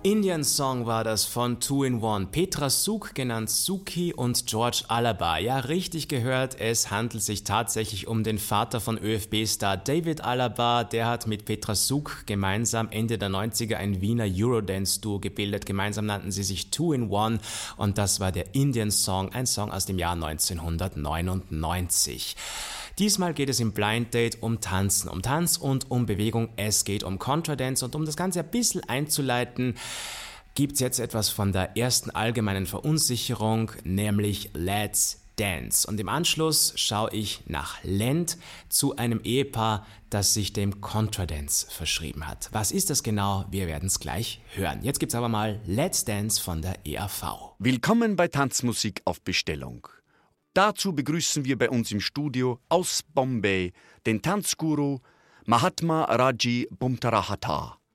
Indian Song war das von Two in One. Petra Suk, genannt Suki, und George Alaba. Ja, richtig gehört, es handelt sich tatsächlich um den Vater von ÖFB-Star David Alaba. Der hat mit Petra Suk gemeinsam Ende der 90er ein Wiener Eurodance-Duo gebildet. Gemeinsam nannten sie sich Two in One und das war der Indian Song, ein Song aus dem Jahr 1999. Diesmal geht es im Blind Date um Tanzen, um Tanz und um Bewegung. Es geht um Contra-Dance und um das Ganze ein bisschen einzuleiten, gibt es jetzt etwas von der ersten allgemeinen Verunsicherung, nämlich Let's Dance. Und im Anschluss schaue ich nach Lent zu einem Ehepaar, das sich dem Contra-Dance verschrieben hat. Was ist das genau? Wir werden es gleich hören. Jetzt gibt es aber mal Let's Dance von der EAV. Willkommen bei Tanzmusik auf Bestellung. Dazu begrüßen wir bei uns im Studio aus Bombay den Tanzguru Mahatma Raji Bumtarahata.